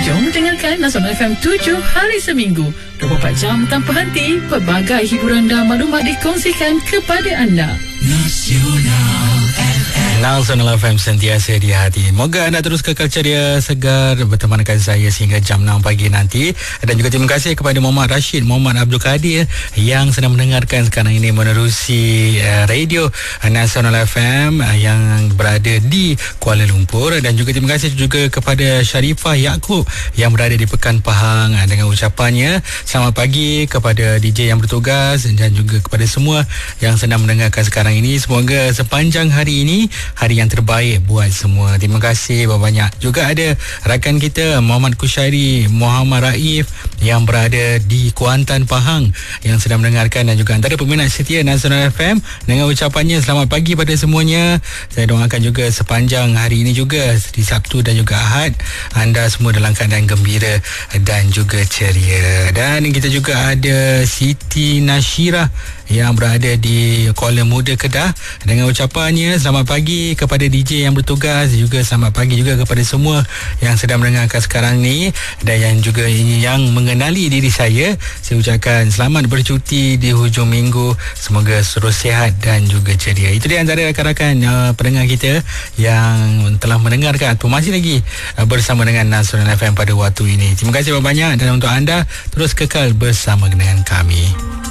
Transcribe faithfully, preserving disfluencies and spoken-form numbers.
Jom dengarkan Nasional F M tujuh hari seminggu, dua puluh empat jam tanpa henti. Pelbagai hiburan dan maklumat dikongsikan kepada anda. Nasional F M. Nasional F M sentiasa di hati. Moga anda terus kekal ceria, segar bertemankan saya sehingga jam enam pagi nanti. Dan juga terima kasih kepada Muhammad Rashid, Muhammad Abdul Kadir yang sedang mendengarkan sekarang ini menerusi uh, radio Nasional F M uh, yang berada di Kuala Lumpur. Dan juga terima kasih juga kepada Sharifah Yaakob yang berada di Pekan Pahang uh, dengan ucapannya selamat pagi kepada D J yang bertugas dan juga kepada semua yang sedang mendengarkan sekarang ini. Semoga sepanjang hari ini hari yang terbaik buat semua. Terima kasih banyak. Juga ada rakan kita Muhammad Kushairi, Muhammad Raif yang berada di Kuantan Pahang yang sedang mendengarkan, dan juga antara peminat setia Nasional F M dengan ucapannya selamat pagi pada semuanya. Saya doakan juga sepanjang hari ini juga di Sabtu dan juga Ahad anda semua dalam keadaan gembira dan juga ceria. Dan kita juga ada Siti Nashira yang berada di Kuala Muda Kedah dengan ucapannya selamat pagi kepada D J yang bertugas, juga selamat pagi juga kepada semua yang sedang mendengarkan sekarang ni. Dan yang juga ini yang mengenali diri saya, saya ucapkan selamat bercuti di hujung minggu, semoga terus sihat dan juga ceria. Itu dia antara rakan-rakan uh, pendengar kita yang telah mendengarkan atau masih lagi uh, bersama dengan Nasional F M pada waktu ini. Terima kasih banyak, dan untuk anda terus kekal bersama dengan kami.